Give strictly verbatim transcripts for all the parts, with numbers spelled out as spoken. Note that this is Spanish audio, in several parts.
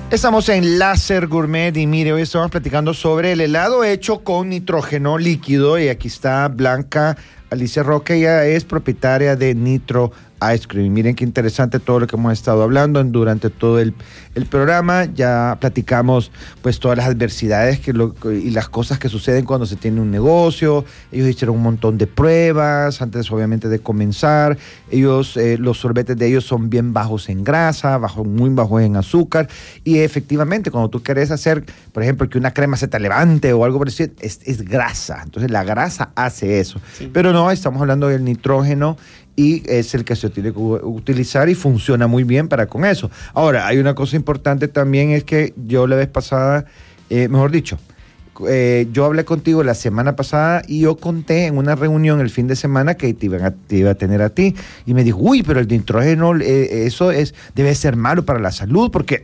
Estamos en Láser Gourmet y mire, hoy estamos platicando sobre el helado hecho con nitrógeno líquido y aquí está Blanca Alicia Roque, ella es propietaria de Nitro Ice Cream. Miren qué interesante todo lo que hemos estado hablando durante todo el, el programa. Ya platicamos pues todas las adversidades que lo, y las cosas que suceden cuando se tiene un negocio. Ellos hicieron un montón de pruebas antes obviamente de comenzar. Ellos, eh, los sorbetes de ellos son bien bajos en grasa, bajo, muy bajos en azúcar y efectivamente cuando tú quieres hacer, por ejemplo, que una crema se te levante o algo parecido, es, es grasa. Entonces la grasa hace eso. Sí. Pero no, estamos hablando del nitrógeno y es el que se tiene que utilizar y funciona muy bien para con eso. Ahora, hay una cosa importante también, es que yo la vez pasada, eh, mejor dicho, eh, yo hablé contigo la semana pasada y yo conté en una reunión el fin de semana que te, iban a, te iba a tener a ti y me dijo, uy, pero el nitrógeno, eh, eso es debe ser malo para la salud porque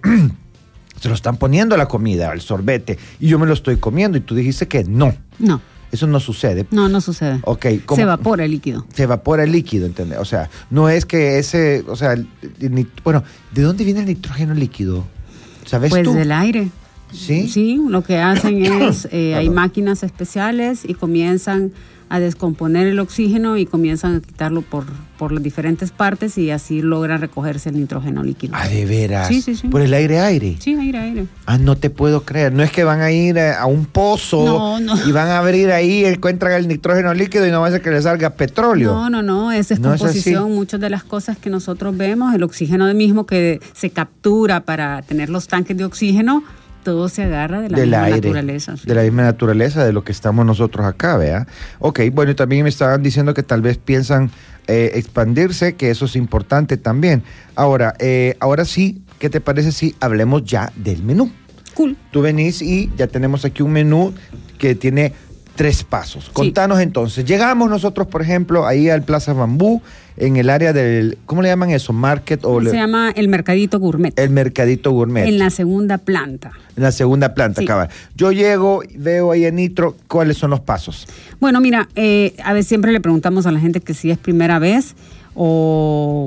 se lo están poniendo a la comida, al sorbete, y yo me lo estoy comiendo y tú dijiste que no. No. Eso no sucede. No, no sucede. Okay, ¿cómo? Se evapora el líquido. Se evapora el líquido, ¿entendés? O sea, no es que ese, o sea, el, el, bueno, ¿de dónde viene el nitrógeno líquido? ¿Sabes pues tú? Pues del aire. ¿Sí? Sí, lo que hacen es, eh, hay máquinas especiales y comienzan a descomponer el oxígeno y comienzan a quitarlo por, por las diferentes partes y así logra recogerse el nitrógeno líquido. Ah, ¿de veras? Sí, sí, sí. ¿Por el aire-aire? Sí, aire-aire. Ah, no te puedo creer. No es que van a ir a, a un pozo no, no. y van a abrir ahí, encuentran el nitrógeno líquido y no va a ser que les salga petróleo. No, no, no. Es descomposición. No es muchas de las cosas que nosotros vemos, el oxígeno mismo que se captura para tener los tanques de oxígeno, todo se agarra de la del misma aire, naturaleza. Sí. De la misma naturaleza de lo que estamos nosotros acá, ¿vea? Ok, bueno, y también me estaban diciendo que tal vez piensan eh, expandirse, que eso es importante también. Ahora, eh, ahora sí, ¿qué te parece si hablemos ya del menú? Cool. Tú venís y ya tenemos aquí un menú que tiene tres pasos. Contanos sí. Entonces, llegamos nosotros, por ejemplo, ahí al Plaza Bambú, en el área del, ¿cómo le llaman eso? Market o... Se le... llama el Mercadito Gourmet. El Mercadito Gourmet. En la segunda planta. En la segunda planta, sí. Cabal. Yo llego, veo ahí en Nitro, ¿cuáles son los pasos? Bueno, mira, eh, a veces siempre le preguntamos a la gente que si es primera vez o...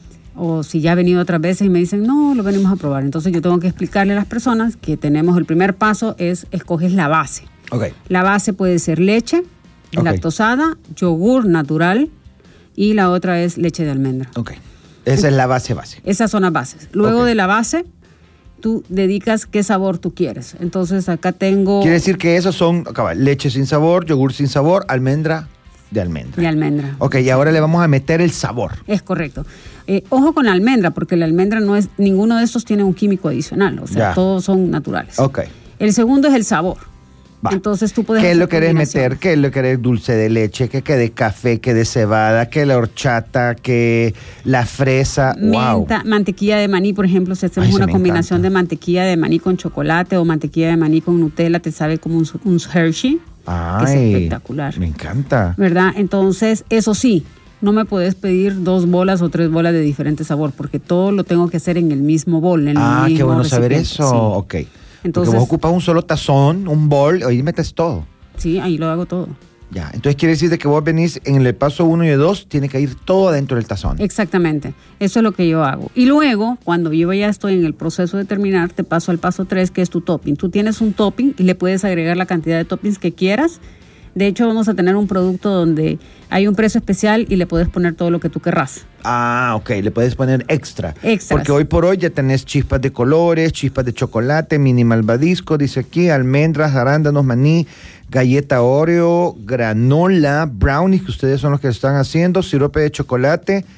o si ya ha venido otras veces y me dicen, no, lo venimos a probar. Entonces yo tengo que explicarle a las personas que tenemos, el primer paso es, escoges la base. Okay. La base puede ser leche, okay. lactosada, yogur natural y la otra es leche de almendra. Ok. Esa es la base base. Esas son las bases. Luego okay. de la base, tú dedicas qué sabor tú quieres. Entonces acá tengo... Quiere decir que esos son acá, leche sin sabor, yogur sin sabor, almendra de almendra. De almendra. Ok, y ahora le vamos a meter el sabor. Es correcto. Eh, ojo con la almendra, porque la almendra no es... Ninguno de estos tiene un químico adicional. O sea, ya. Todos son naturales. Ok. El segundo es el sabor. Va. Entonces tú puedes... ¿Qué lo querés meter? ¿Qué lo querés? Dulce de leche, que quede café, que de cebada, que la horchata, que la fresa. Menta, wow. Mantequilla de maní, por ejemplo, si hacemos Ay, una combinación encanta. de mantequilla de maní con chocolate o mantequilla de maní con Nutella, te sabe como un, un Hershey. Ay, que es espectacular. Me encanta. ¿Verdad? Entonces, eso sí, no me puedes pedir dos bolas o tres bolas de diferente sabor, porque todo lo tengo que hacer en el mismo bol. En ah, el mismo qué bueno saber recipiente. eso. Sí. Ok. Entonces, porque vos ocupas un solo tazón, un bol, ahí metes todo. Sí, ahí lo hago todo. Ya, entonces quiere decir de que vos venís en el paso uno y dos, tiene que ir todo adentro del tazón. Exactamente, eso es lo que yo hago. Y luego, cuando yo ya estoy en el proceso de terminar, te paso al paso tres, que es tu topping. Tú tienes un topping y le puedes agregar la cantidad de toppings que quieras. De hecho, vamos a tener un producto donde hay un precio especial y le puedes poner todo lo que tú querrás. Ah, ok, le puedes poner extra. Extras. Porque hoy por hoy ya tenés chispas de colores, chispas de chocolate, mini malvadisco, dice aquí, almendras, arándanos, maní, galleta Oreo, granola, brownies, que ustedes son los que están haciendo, sirope de chocolate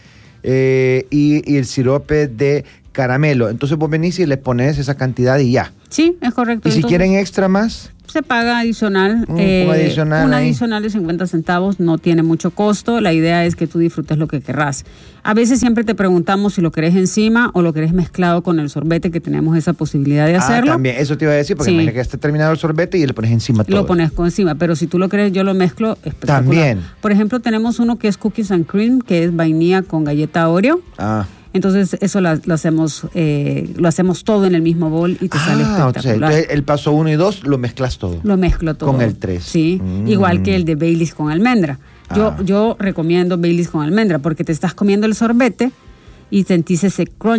eh, y, y el sirope de caramelo. Entonces vos venís y le pones esa cantidad y ya. Sí, es correcto. ¿Y si Entonces, quieren extra más? Se paga adicional. Un, eh, un adicional. Un ahí. adicional de cincuenta centavos, no tiene mucho costo. La idea es que tú disfrutes lo que querrás. A veces siempre te preguntamos si lo querés encima o lo querés mezclado con el sorbete, que tenemos esa posibilidad de hacerlo. Ah, también, eso te iba a decir, porque sí. imagina que ya está terminado el sorbete y le pones encima todo. Lo pones con encima, pero si tú lo querés, yo lo mezclo espectacular. También. Por ejemplo, tenemos uno que es Cookies and Cream, que es vainilla con galleta Oreo. Ah. Entonces eso lo, lo hacemos eh, lo hacemos todo en el mismo bol y te ah, sale espectacular. O sea, entonces el paso uno y dos lo mezclas todo. Lo mezclo todo. Con el tres. Sí, mm. Igual que el de Baileys con almendra. Yo, ah. yo recomiendo Baileys con almendra porque te estás comiendo el sorbete y sentís ese crunch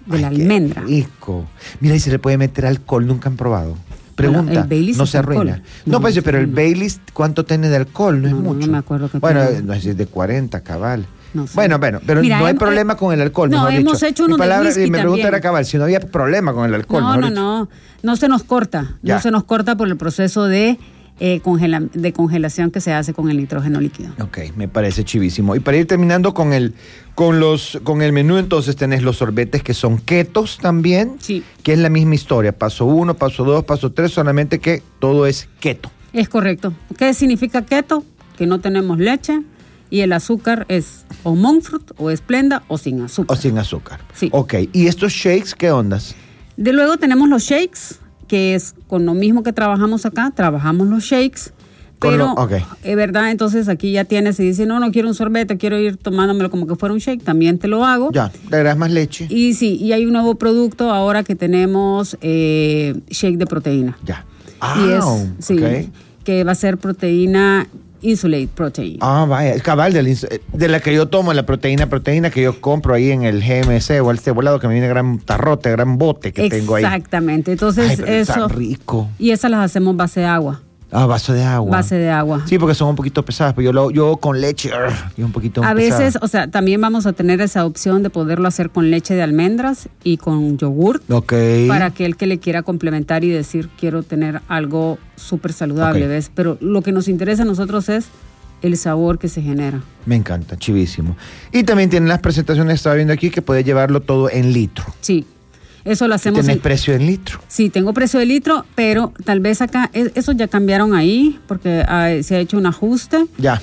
de la Ay, qué almendra. rico. Mira, y se le puede meter alcohol, nunca han probado. Pregunta, Bueno, el Baileys no es se arruina. alcohol. No, No, pues, no se pero el arruina. Baileys, ¿cuánto tiene de alcohol? No, No, es no mucho. me acuerdo qué Bueno, tiene. no es de cuarenta, cabal. No sé. Bueno, bueno, pero Mira, no hay hem- problema con el alcohol. no, mejor hemos dicho. hecho Mi uno de palabra, whisky Mi pregunta también. era cabal, si no había problema con el alcohol. No, mejor no, dicho. no. No se nos corta. Ya. No se nos corta por el proceso de, eh, congela- de congelación que se hace con el nitrógeno líquido. Ok, me parece chivísimo. Y para ir terminando con el, con los, con el menú, entonces tenés los sorbetes que son ketos también, Sí. que es la misma historia. Paso uno, paso dos, paso tres, solamente que todo es keto. Es correcto. ¿Qué significa keto? Que no tenemos leche y el azúcar es o monk fruit o esplenda o sin azúcar. O sin azúcar. Sí. Ok, ¿y estos shakes qué ondas? De luego tenemos los shakes, que es con lo mismo que trabajamos acá, trabajamos los shakes. Con Pero, lo- ok. es verdad, entonces aquí ya tienes y dices, no, no quiero un sorbete, quiero ir tomándomelo como que fuera un shake, también te lo hago. Ya, le agregas más leche. Y sí, y hay un nuevo producto ahora que tenemos eh, shake de proteína. Ya. y es, Ah, sí, ok. que va a ser proteína Insulate Protein. Ah, vaya, es cabal de la, ins- de la que yo tomo, la proteína, proteína que yo compro ahí en el G M C o el cebolado que me viene gran tarrote, gran bote que tengo ahí. Exactamente, entonces Ay, pero eso. está rico. Y esas las hacemos base de agua. Ah, vaso de agua. Base de agua. Sí, porque son un poquito pesadas, pero yo, lo, yo con leche, urgh, y un poquito A pesada. veces, o sea, también vamos a tener esa opción de poderlo hacer con leche de almendras y con yogurt. Ok. Para aquel que le quiera complementar y decir, quiero tener algo súper saludable, Ok. ¿ves? Pero lo que nos interesa a nosotros es el sabor que se genera. Me encanta, chivísimo. Y también tienen las presentaciones, estaba viendo aquí, que puedes llevarlo todo en litro. Sí, eso lo hacemos. Tienes en- precio en litro. Sí, tengo precio de litro, pero tal vez acá, e- eso ya cambiaron ahí, porque ah, se ha hecho un ajuste. Ya.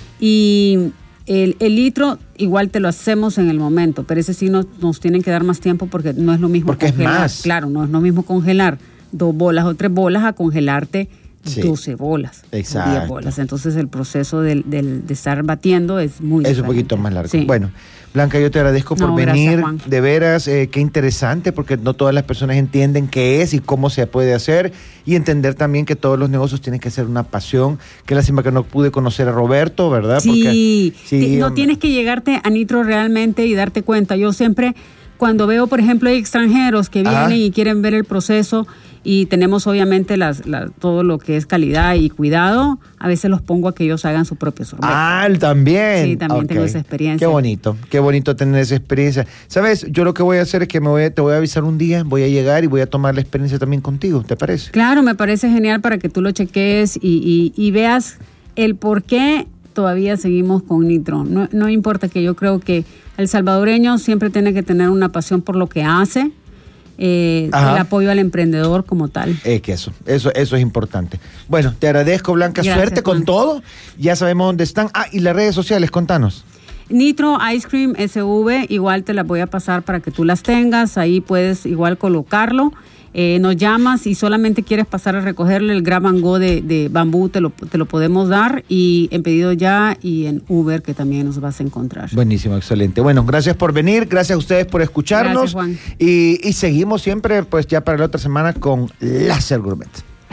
Y el, el litro igual te lo hacemos en el momento, pero ese sí nos, nos tienen que dar más tiempo porque no es lo mismo Porque es congelar. más. Claro, no es lo mismo congelar dos bolas o tres bolas a congelarte Sí. doce bolas. o Exacto. diez bolas. Entonces el proceso del, del- de estar batiendo es muy Es un diferente. poquito más largo. Sí. Bueno, Blanca, yo te agradezco por No, gracias, venir. Juan. De veras, eh, qué interesante, porque no todas las personas entienden qué es y cómo se puede hacer. Y entender también que todos los negocios tienen que ser una pasión. Qué lástima que no pude conocer a Roberto, ¿verdad? Sí, Porque, Ti- no hombre. tienes que llegarte a Nitro realmente y darte cuenta. Yo siempre, cuando veo, por ejemplo, hay extranjeros que Ajá. vienen y quieren ver el proceso y tenemos obviamente las, las- todo lo que es calidad y cuidado, a veces los pongo a que ellos hagan su propio sorbete. Ah, también. Sí, también tengo Ok. esa experiencia. Qué bonito, qué bonito tener esa experiencia. ¿Sabes? Yo lo que voy a hacer es que me voy a- te voy a avisar un día, voy a llegar y voy a tomar la experiencia también contigo, ¿te parece? Claro, me parece genial para que tú lo cheques y, y- y veas el por qué todavía seguimos con Nitro. No, no importa, que yo creo que el salvadoreño siempre tiene que tener una pasión por lo que hace, eh, Ajá. el apoyo al emprendedor como tal. Es que eso, eso, eso es importante. Bueno, te agradezco, Blanca, Gracias, suerte con Juan. todo. Ya sabemos dónde están. Ah, y las redes sociales, contanos. Nitro Ice Cream S V, igual te las voy a pasar para que tú las tengas, ahí puedes igual colocarlo. Eh, nos llamas y solamente quieres pasar a recogerle el grab and go de, de bambú, te lo, te lo podemos dar, y en pedido ya y en Uber, que también nos vas a encontrar. Buenísimo, excelente. Bueno, gracias por venir, gracias a ustedes por escucharnos. Gracias, Juan. Y, y seguimos siempre, pues ya para la otra semana con Láser Gourmet.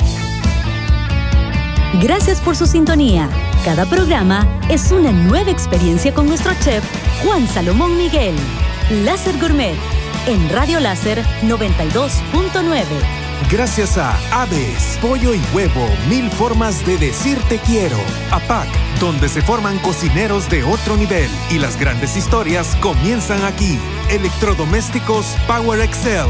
Gracias por su sintonía. Cada programa es una nueva experiencia con nuestro chef Juan Salomón Miguel. Láser Gourmet en Radio Láser noventa y dos punto nueve. Gracias a Aves, Pollo y Huevo, mil formas de decir te quiero. A P A C, donde se forman cocineros de otro nivel y las grandes historias comienzan aquí. Electrodomésticos Power Excel.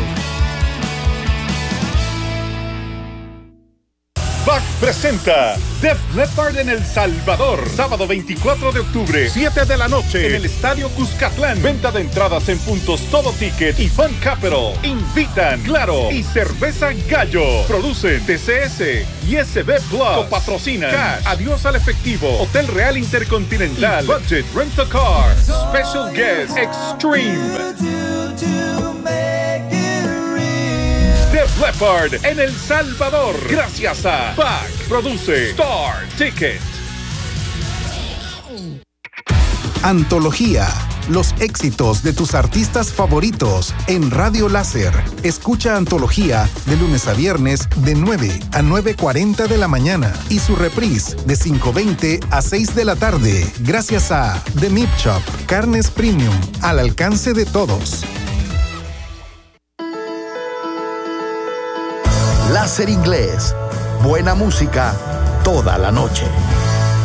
B A C presenta Def Leppard en El Salvador, sábado veinticuatro de octubre, siete de la noche, en el Estadio Cuscatlán. Venta de entradas en puntos Todo Ticket y Fun Capital. Invitan Claro y Cerveza Gallo. Producen T C S y S B Plus. Copatrocinan Cash, Adiós al Efectivo, Hotel Real Intercontinental, y Budget Rent a Car. Special Guest Extreme. Def Leppard en El Salvador, gracias a P A C. Produce Star Ticket. Antología. Los éxitos de tus artistas favoritos en Radio Láser. Escucha Antología de lunes a viernes de nueve a nueve cuarenta de la mañana y su reprise de cinco veinte a seis de la tarde. Gracias a The Meat Shop, carnes premium al alcance de todos. Láser Inglés. Buena música toda la noche.